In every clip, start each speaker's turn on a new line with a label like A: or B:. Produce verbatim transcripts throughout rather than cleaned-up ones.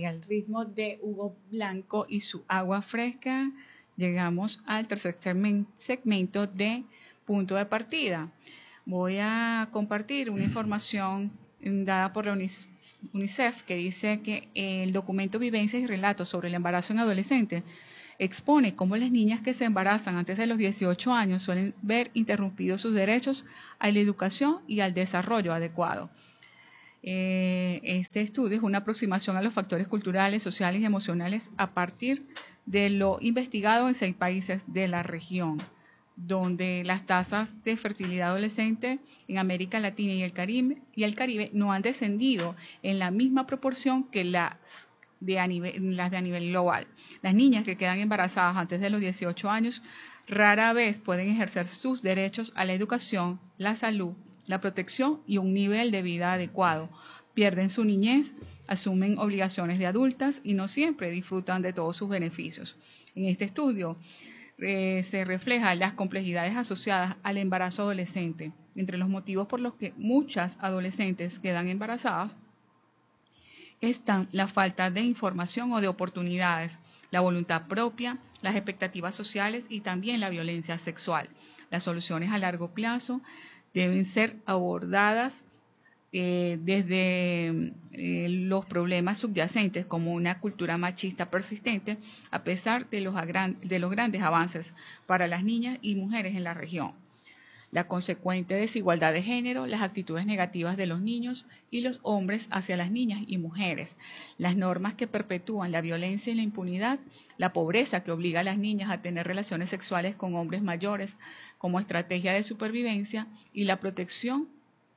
A: al ritmo de Hugo Blanco y su agua fresca, llegamos al tercer segmento de punto de partida. Voy a compartir una información dada por la UNICEF que dice que el documento Vivencias y Relatos sobre el embarazo en adolescentes expone cómo las niñas que se embarazan antes de los dieciocho años suelen ver interrumpidos sus derechos a la educación y al desarrollo adecuado. Eh, este estudio es una aproximación a los factores culturales, sociales y emocionales a partir de lo investigado en seis países de la región, donde las tasas de fertilidad adolescente en América Latina y el Caribe, y el Caribe no han descendido en la misma proporción que las de, a nivel, las de a nivel global. Las niñas que quedan embarazadas antes de los dieciocho años rara vez pueden ejercer sus derechos a la educación, la salud, la protección y un nivel de vida adecuado. Pierden su niñez, asumen obligaciones de adultas y no siempre disfrutan de todos sus beneficios. En este estudio eh, se reflejan las complejidades asociadas al embarazo adolescente. Entre los motivos por los que muchas adolescentes quedan embarazadas están la falta de información o de oportunidades, la voluntad propia, las expectativas sociales y también la violencia sexual. Las soluciones a largo plazo deben ser abordadas eh, desde eh, los problemas subyacentes como una cultura machista persistente a pesar de los, agran- de los grandes avances para las niñas y mujeres en la región. La consecuente desigualdad de género, las actitudes negativas de los niños y los hombres hacia las niñas y mujeres, las normas que perpetúan la violencia y la impunidad, la pobreza que obliga a las niñas a tener relaciones sexuales con hombres mayores como estrategia de supervivencia y la protección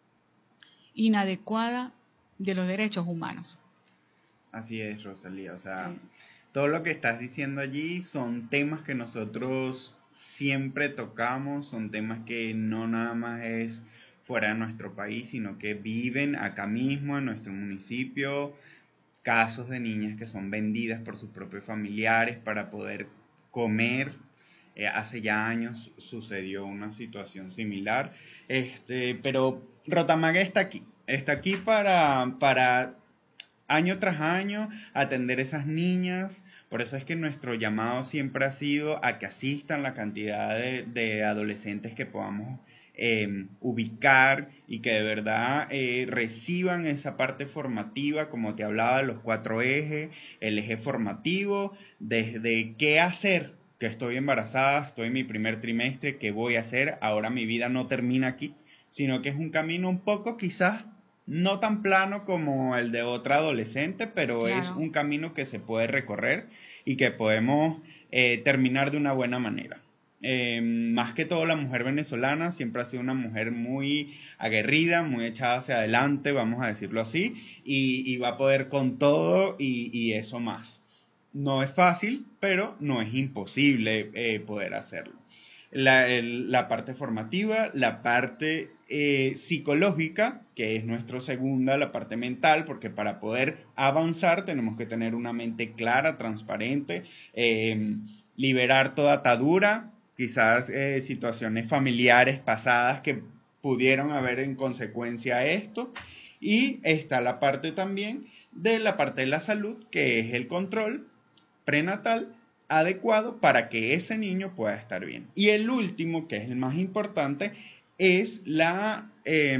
A: inadecuada de los derechos humanos.
B: Así es, Rosalía. O sea,
A: Sí.
B: todo lo que estás diciendo allí son temas que nosotros siempre tocamos, son temas que no nada más es fuera de nuestro país, sino que viven acá mismo en nuestro municipio, casos de niñas que son vendidas por sus propios familiares para poder comer. Eh, hace ya años sucedió una situación similar, este, pero Rotamaga está aquí, está aquí para, para año tras año atender esas niñas. Por eso es que nuestro llamado siempre ha sido a que asistan la cantidad de, de adolescentes que podamos eh, ubicar y que de verdad eh, reciban esa parte formativa, como te hablaba de los cuatro ejes, el eje formativo, desde qué hacer, que estoy embarazada, estoy en mi primer trimestre, qué voy a hacer, ahora mi vida no termina aquí, sino que es un camino un poco quizás no tan plano como el de otra adolescente, pero es
A: Claro.
B: un camino que se puede recorrer y que podemos eh, terminar de una buena manera. Eh, más que todo la mujer venezolana siempre ha sido una mujer muy aguerrida, muy echada hacia adelante, vamos a decirlo así, y, y va a poder con todo y, y eso más. No es fácil, pero no es imposible eh, poder hacerlo. La, el, la parte formativa, la parte eh, psicológica, que es nuestra segunda, la parte mental, porque para poder avanzar tenemos que tener una mente clara, transparente, eh, liberar toda atadura, quizás eh, situaciones familiares pasadas que pudieron haber en consecuencia a esto. Y está la parte también de la parte de la salud, que es el control prenatal adecuado para que ese niño pueda estar bien. Y el último, que es el más importante, es la eh,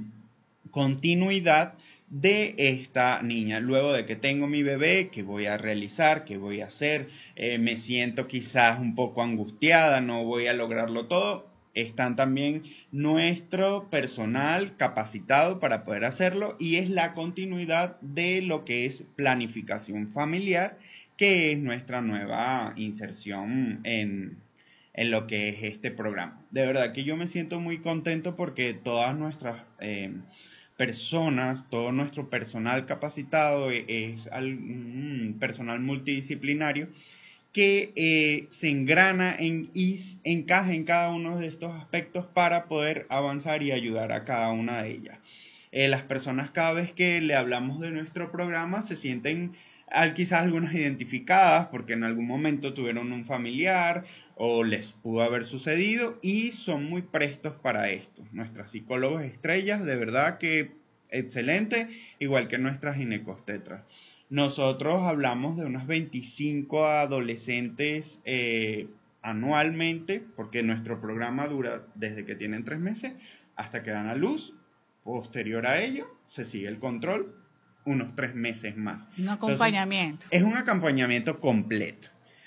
B: continuidad de esta niña. Luego de que tengo mi bebé, ¿qué voy a realizar? ¿Qué voy a hacer? Eh, me siento quizás un poco angustiada, no voy a lograrlo todo. Están también nuestro personal capacitado para poder hacerlo y es la continuidad de lo que es planificación familiar, que es nuestra nueva inserción en, en lo que es este programa. De verdad que yo me siento muy contento porque todas nuestras eh, personas, todo nuestro personal capacitado es, es un personal multidisciplinario que eh, se engrana en, y encaja en cada uno de estos aspectos para poder avanzar y ayudar a cada una de ellas. Eh, las personas cada vez que le hablamos de nuestro programa se sienten al, quizás algunas identificadas porque en algún momento tuvieron un familiar o les pudo haber sucedido y son muy prestos para esto. Nuestras psicólogas estrellas de verdad que excelente, igual que nuestras ginecostetras. Nosotros hablamos de unos veinticinco adolescentes eh, anualmente, porque nuestro programa dura desde que tienen tres meses hasta que dan a luz. Posterior a ello, se sigue el control unos tres meses más.
A: Un acompañamiento.
B: Entonces, es un acompañamiento completo.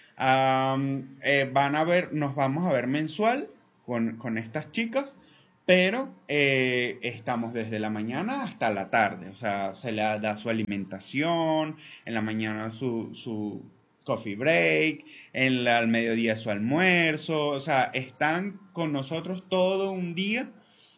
B: Um, eh, van a ver, nos vamos a ver mensual con, con estas chicas, pero eh, estamos desde la mañana hasta la tarde. O sea, se le da su alimentación, en la mañana su, su coffee break, en la, al mediodía su almuerzo. O sea, están con nosotros todo un día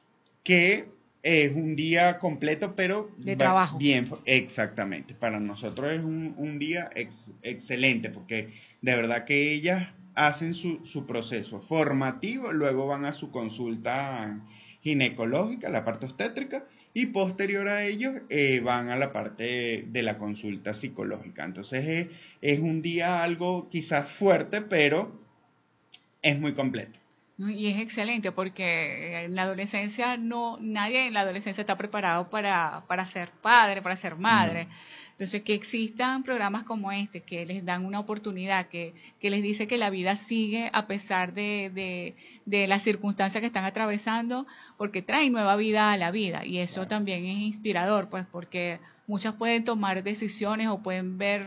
B: que es un día completo, pero
A: de trabajo.
B: Bien, exactamente. Para nosotros es un, un día ex, excelente, porque de verdad que ellas hacen su, su proceso formativo, luego van a su consulta ginecológica, la parte obstétrica, y posterior a ello eh, van a la parte de la consulta psicológica. Entonces es, es un día algo quizás fuerte, pero es muy completo.
A: Y es excelente porque en la adolescencia no, nadie en la adolescencia está preparado para, para ser padre, para ser madre. No. Entonces, que existan programas como este, que les dan una oportunidad, que, que les dice que la vida sigue a pesar de, de, de las circunstancias que están atravesando, porque traen nueva vida a la vida. Y eso claro. también es inspirador, pues, porque muchas pueden tomar decisiones o pueden ver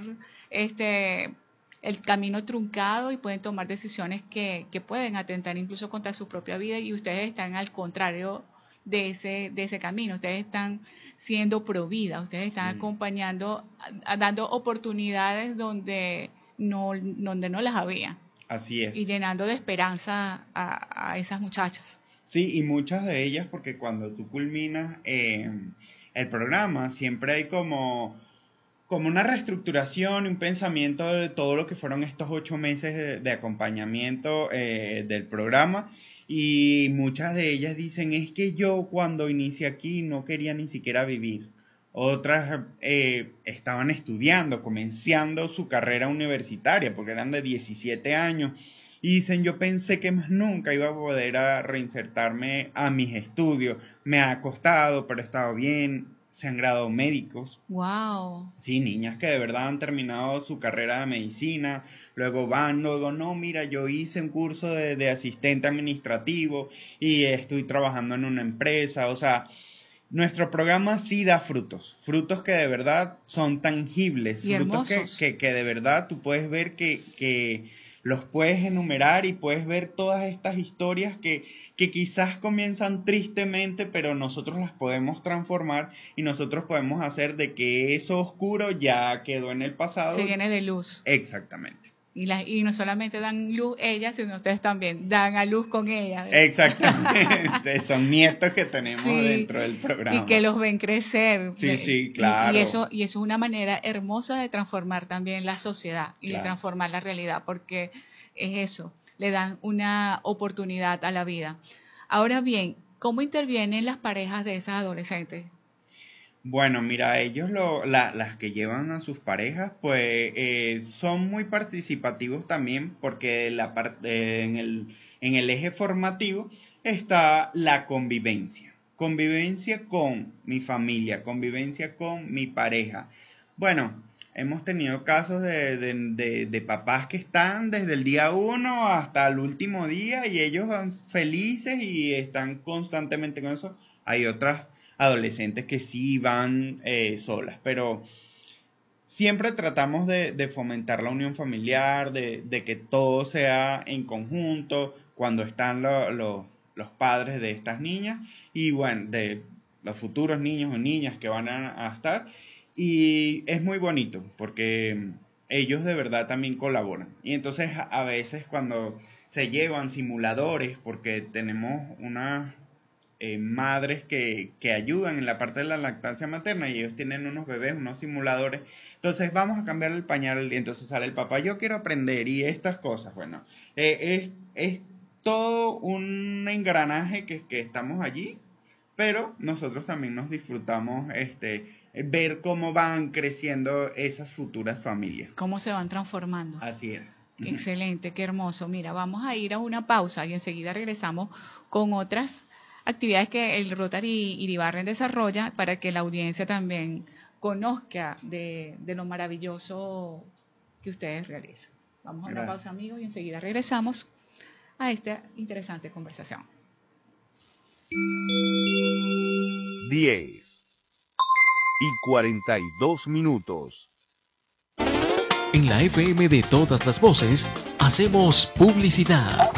A: este el camino truncado y pueden tomar decisiones que, que pueden atentar incluso contra su propia vida, y ustedes están al contrario de ese, de ese camino. Ustedes están siendo pro vida, ustedes están sí. acompañando, a, a, dando oportunidades donde no, donde no las había.
B: Así es.
A: Y llenando de esperanza a, a esas muchachas.
B: Sí, y muchas de ellas, porque cuando tú culminas eh, el programa, siempre hay como... como una reestructuración y un pensamiento de todo lo que fueron estos ocho meses de, de acompañamiento eh, del programa, y muchas de ellas dicen, es que yo cuando inicié aquí no quería ni siquiera vivir. Otras eh, estaban estudiando, comenzando su carrera universitaria, porque eran de diecisiete años, y dicen, yo pensé que más nunca iba a poder a reinsertarme a mis estudios. Me ha costado, pero he estado bien. Se han graduado médicos.
A: Wow.
B: Sí, niñas que de verdad han terminado su carrera de medicina, luego van, luego no, mira, yo hice un curso de, de asistente administrativo y estoy trabajando en una empresa. O sea, nuestro programa sí da frutos, frutos que de verdad son tangibles,
A: y
B: frutos que, que, que de verdad tú puedes ver que, que los puedes enumerar y puedes ver todas estas historias que, que quizás comienzan tristemente, pero nosotros las podemos transformar y nosotros podemos hacer de que eso oscuro ya quedó en el pasado.
A: Se llene de luz.
B: Exactamente.
A: Y, la, y no solamente dan luz ellas, sino ustedes también dan a luz con ellas.
B: Exactamente, son nietos que tenemos sí, dentro del programa.
A: Y que los ven crecer.
B: Sí, sí, claro.
A: Y, y, eso, y eso es una manera hermosa de transformar también la sociedad y claro. de transformar la realidad, porque es eso, le dan una oportunidad a la vida. Ahora bien, ¿cómo intervienen las parejas de esas adolescentes?
B: Bueno, mira, ellos, lo, la, las que llevan a sus parejas, pues eh, son muy participativos también, porque la parte, en, el, en el eje formativo está la convivencia. Convivencia con mi familia, convivencia con mi pareja. Bueno, hemos tenido casos de, de, de, de papás que están desde el día uno hasta el último día y ellos van felices y están constantemente con eso. Hay otras adolescentes que sí van eh, solas, pero siempre tratamos de, de fomentar la unión familiar, de, de que todo sea en conjunto cuando están lo, lo, los padres de estas niñas y bueno, de los futuros niños o niñas que van a, a estar, y es muy bonito porque ellos de verdad también colaboran. Y entonces a veces cuando se llevan simuladores, porque tenemos una Eh, madres que, que ayudan en la parte de la lactancia materna y ellos tienen unos bebés, unos simuladores, entonces vamos a cambiar el pañal y entonces sale el papá, yo quiero aprender y estas cosas. Bueno, eh, es, es todo un engranaje que, que estamos allí, pero nosotros también nos disfrutamos este, ver cómo van creciendo esas futuras familias.
A: Cómo se van transformando.
B: Así es.
A: Excelente, qué hermoso. Mira, vamos a ir a una pausa y enseguida regresamos con otras actividades que el Rotary Iribarren desarrolla para que la audiencia también conozca de, de lo maravilloso que ustedes realizan. Vamos a una
B: Gracias.
A: pausa, amigos, y enseguida regresamos a esta interesante conversación.
C: diez y cuarenta y dos minutos.
D: En la F M de todas las voces, hacemos publicidad.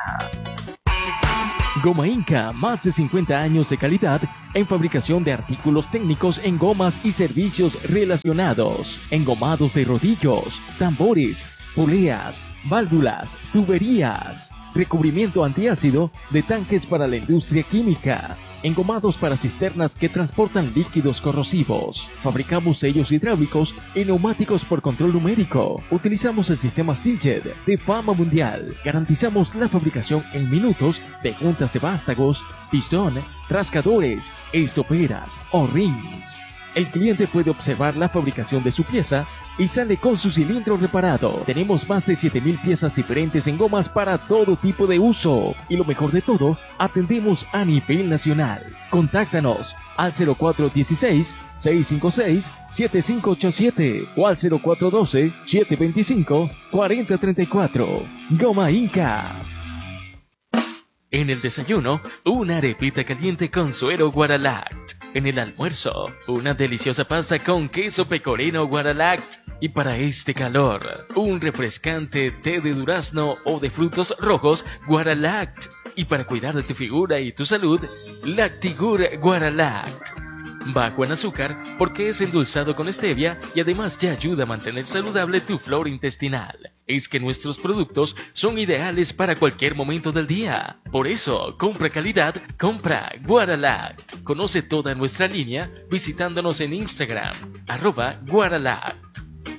D: Goma Inca, más de cincuenta años de calidad en fabricación de artículos técnicos en gomas y servicios relacionados. Engomados de rodillos, tambores, poleas, válvulas, tuberías. Recubrimiento antiácido de tanques para la industria química. Engomados para cisternas que transportan líquidos corrosivos. Fabricamos sellos hidráulicos y neumáticos por control numérico. Utilizamos el sistema Sinched de fama mundial. Garantizamos la fabricación en minutos de juntas de vástagos, pistón, rascadores, estoperas o rings. El cliente puede observar la fabricación de su pieza y sale con su cilindro reparado. Tenemos más de siete mil piezas diferentes en gomas para todo tipo de uso. Y lo mejor de todo, atendemos a nivel nacional. Contáctanos al cero cuatro uno seis, seis cinco seis, siete cinco ocho siete o al cero cuatro uno dos, siete dos cinco, cuatro cero tres cuatro. Goma Inca. En el desayuno, una arepita caliente con suero Guaralact. En el almuerzo, una deliciosa pasta con queso pecorino Guaralact. Y para este calor, un refrescante té de durazno o de frutos rojos Guaralact. Y para cuidar de tu figura y tu salud, Lactigur Guaralact. Bajo en azúcar porque es endulzado con stevia y además te ayuda a mantener saludable tu flora intestinal. Es que nuestros productos son ideales para cualquier momento del día. Por eso, compra calidad, compra Guaralact. Conoce toda nuestra línea visitándonos en Instagram, arroba Guaralact.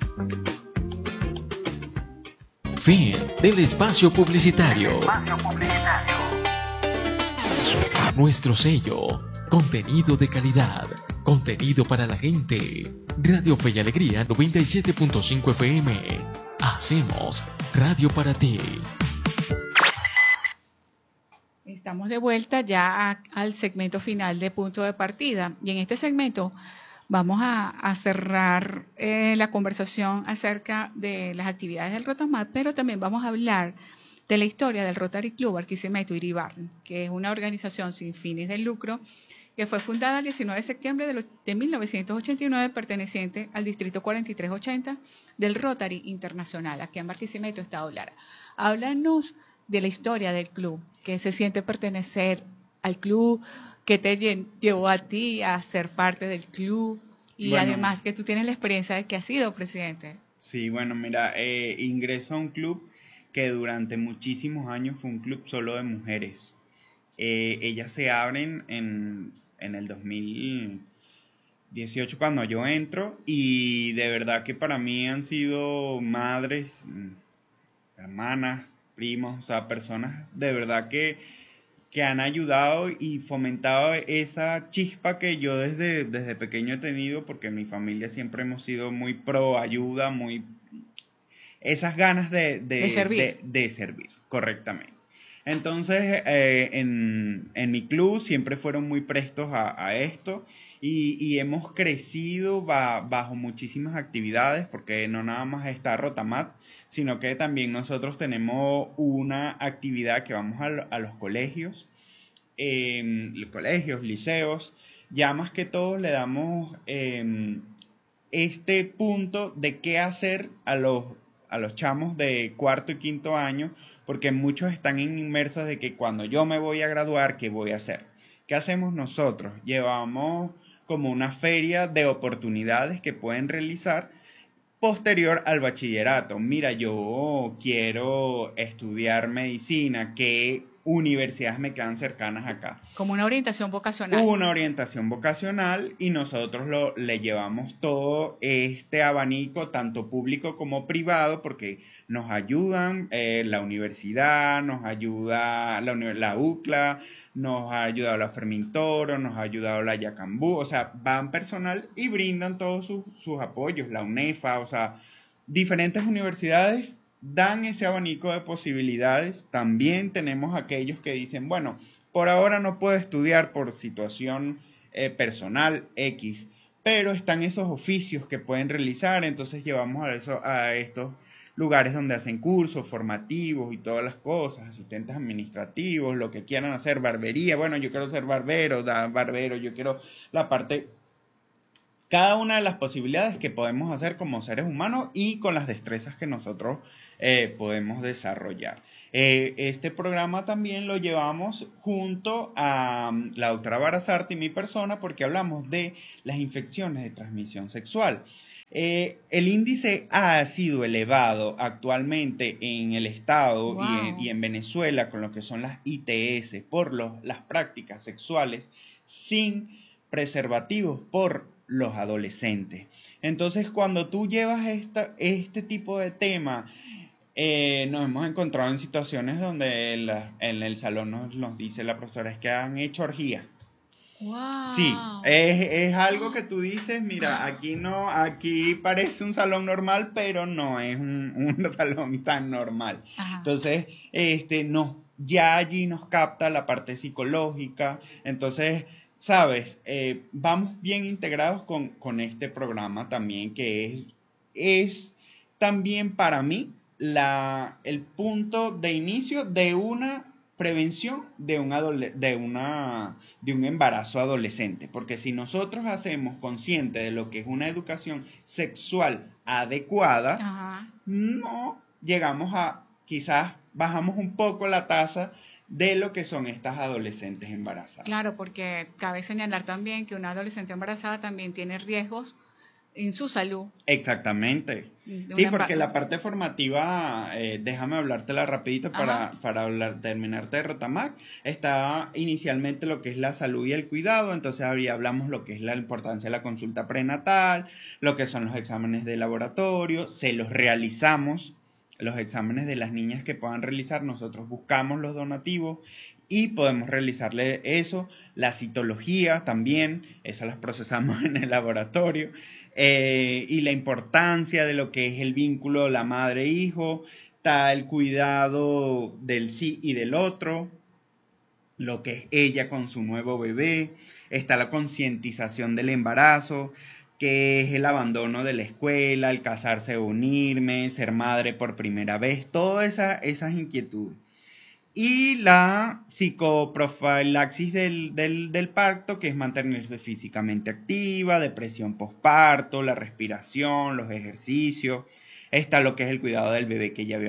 D: Fin del espacio publicitario. Nuestro sello. Contenido de calidad, contenido para la gente. Radio Fe y Alegría noventa y siete punto cinco F M. Hacemos radio para ti.
A: Estamos de vuelta ya a, al segmento final de Punto de Partida. Y en este segmento vamos a, a cerrar eh, la conversación acerca de las actividades del Rotamat, pero también vamos a hablar de la historia del Rotary Club Barquisimeto Iribarren, que es una organización sin fines de lucro que fue fundada el diecinueve de septiembre de, lo, de mil novecientos ochenta y nueve, perteneciente al distrito cuarenta y tres ochenta del Rotary Internacional, aquí en Barquisimeto, Estado Lara. Háblanos de la historia del club, que se siente pertenecer al club, que te llevó a ti a ser parte del club y bueno, además que tú tienes la experiencia de que has sido presidente.
B: Sí, bueno, mira, eh, ingreso a un club que durante muchísimos años fue un club solo de mujeres. Eh, ellas se abren en... en el dos mil dieciocho cuando yo entro y de verdad que para mí han sido madres, hermanas, primos, o sea, personas de verdad que, que han ayudado y fomentado esa chispa que yo desde, desde pequeño he tenido, porque en mi familia siempre hemos sido muy pro ayuda, muy esas ganas de, de,
A: de servir,
B: de, de servir correctamente. Entonces, eh, en, en mi club siempre fueron muy prestos a, a esto y, y hemos crecido ba, bajo muchísimas actividades, porque no nada más está Rotamat, sino que también nosotros tenemos una actividad que vamos a, a los colegios, eh, colegios, liceos, ya más que todo le damos eh, este punto de qué hacer a los a los chamos de cuarto y quinto año, porque muchos están inmersos de que cuando yo me voy a graduar, ¿qué voy a hacer? ¿Qué hacemos nosotros? Llevamos como una feria de oportunidades que pueden realizar posterior al bachillerato. Mira, yo quiero estudiar medicina, ¿qué universidades me quedan cercanas acá?
A: Como una orientación vocacional.
B: Una orientación vocacional y nosotros lo, le llevamos todo este abanico, tanto público como privado, porque nos ayudan eh, la universidad, nos ayuda la, la U C L A, nos ha ayudado la Fermín Toro, nos ha ayudado la Yacambú, o sea, van personal y brindan todos sus, sus apoyos, la UNEFA, o sea, diferentes universidades dan ese abanico de posibilidades. También tenemos aquellos que dicen, bueno, por ahora no puedo estudiar por situación eh, personal X, pero están esos oficios que pueden realizar, entonces llevamos a, eso, a estos lugares donde hacen cursos formativos y todas las cosas, asistentes administrativos, lo que quieran hacer, barbería, bueno, yo quiero ser barbero, da, barbero, yo quiero la parte, cada una de las posibilidades que podemos hacer como seres humanos y con las destrezas que nosotros eh, podemos desarrollar. Eh, este programa también lo llevamos junto a um, la doctora Barazarte y mi persona porque hablamos de las infecciones de transmisión sexual. Eh, el índice ha sido elevado actualmente en el estado
A: Wow.
B: y, en, y en Venezuela con lo que son las I T S por los, las prácticas sexuales sin preservativos por los adolescentes. Entonces, cuando tú llevas esta, este tipo de tema, eh, nos hemos encontrado en situaciones donde la, en el salón nos, nos dice la profesora es que han hecho orgía.
A: Wow.
B: Sí, es, es algo que tú dices, mira, aquí no, aquí parece un salón normal, pero no es un, un salón tan normal.
A: Ajá.
B: Entonces, este, no, ya allí nos capta la parte psicológica, entonces, sabes, eh, vamos bien integrados con, con este programa también, que es, es también para mí la, el punto de inicio de una prevención de un, adole de, una, de un embarazo adolescente, porque si nosotros hacemos consciente de lo que es una educación sexual adecuada,
A: Ajá.
B: no llegamos a, quizás bajamos un poco la tasa de lo que son estas adolescentes embarazadas.
A: Claro, porque cabe señalar también que una adolescente embarazada también tiene riesgos en su salud.
B: Exactamente.
A: De
B: Sí,
A: una
B: porque
A: emba-
B: la parte formativa, eh, déjame hablártela rapidito para,
A: Ajá.
B: para hablar, terminarte de Rotamac. Está inicialmente lo que es la salud y el cuidado, entonces ahí hablamos lo que es la importancia de la consulta prenatal, lo que son los exámenes de laboratorio, se los realizamos, los exámenes de las niñas que puedan realizar, nosotros buscamos los donativos y podemos realizarle eso, la citología también, esas las procesamos en el laboratorio. Eh, y la importancia de lo que es el vínculo la madre-hijo, está el cuidado del sí y del otro, lo que es ella con su nuevo bebé, está la concientización del embarazo, que es el abandono de la escuela, el casarse o unirme, ser madre por primera vez, todas esa, esas inquietudes. Y la psicoprofilaxis del, del, del parto, que es mantenerse físicamente activa, depresión postparto, la respiración, los ejercicios. Está lo que es el cuidado del bebé que ya había